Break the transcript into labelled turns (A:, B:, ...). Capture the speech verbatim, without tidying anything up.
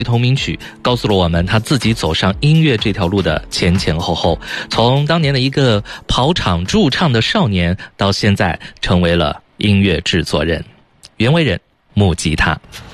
A: 同名曲告诉了我们他自己走上音乐这条路的前前后后，从当年的一个跑场驻唱的少年，到现在成为了音乐制作人。袁惟仁，木吉他。